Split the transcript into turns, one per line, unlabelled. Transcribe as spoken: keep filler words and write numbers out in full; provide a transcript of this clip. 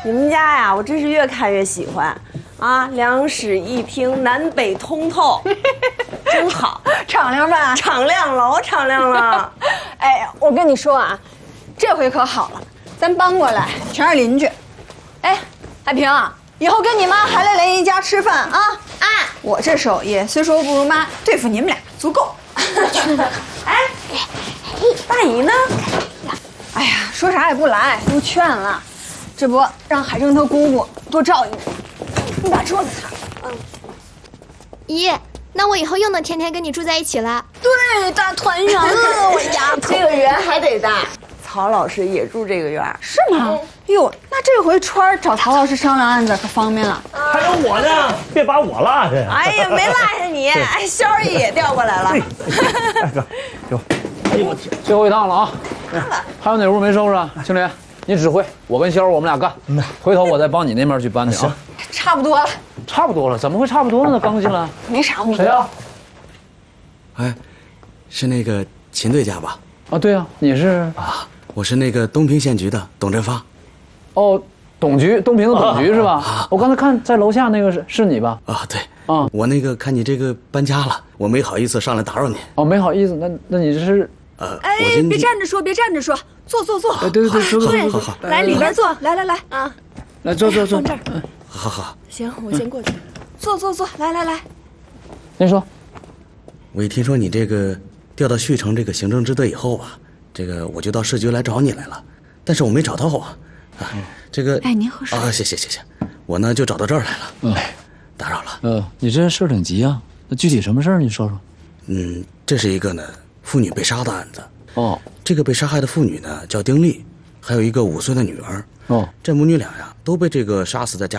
你们家呀，我真是越看越喜欢，啊，两室一厅，南北通透，真好，
敞亮吧？
敞亮，老敞亮了。
哎，我跟你说啊，这回可好了，咱搬过来全是邻居。哎，海平，以后跟你妈还来雷姨家吃饭啊！啊，我这手艺虽说不如妈，对付你们俩足够。
哎，大姨呢？
哎呀，说啥也不来，都劝了。这不让海生他姑姑多照应你。你把桌子擦了。嗯。
姨，那我以后又能天天跟你住在一起了。
对，大团圆了，我丫头。
这个园还得大。曹老师也住这个院，
是吗？哟，那这回川儿找曹老师商量案子可方便了。
还有我呢，别把我落下呀！
哎呀，没落下你，哎，肖儿也调过来了。
大哥，给我。哎呦我天！
最后一趟了啊！还有哪屋没收拾啊？青莲，你指挥，我跟肖儿我们俩干。回头我再帮你那边去搬去啊。
差不多了。
差不多了？怎么会差不多呢？刚进来。
没啥物。
谁啊？
哎，是那个秦队家吧？
啊，对啊，你是
啊，我是那个东平县局的董振发。
哦，董局，东平的董局是吧？啊、我刚才看在楼下那个是是你吧？
啊，对。
啊，
我那个看你这个搬家了，我没好意思上来打扰你。
哦，没好意思，那那你这是？
呃，
哎，别站着说，别站着说，坐坐坐。
哎，对对对，坐坐坐，
好好，
来里边坐，来来来啊，
来坐坐坐，
这儿。
好好。
行，我先过去。
坐坐坐，来来来。
您说，
我一听说你这个调到旭城这个行政支队以后吧，这个我就到市局来找你来了，但是我没找到啊。啊，这个。
哎，您喝水
啊，谢谢谢谢，我呢就找到这儿来了。嗯，打扰了。
呃，你这事儿挺急啊，那具体什么事儿？你说说。
嗯，这是一个呢妇女被杀的案子。
哦，
这个被杀害的妇女呢叫丁丽，还有一个五岁的女儿。
哦，
这母女俩呀都被这个杀死在家。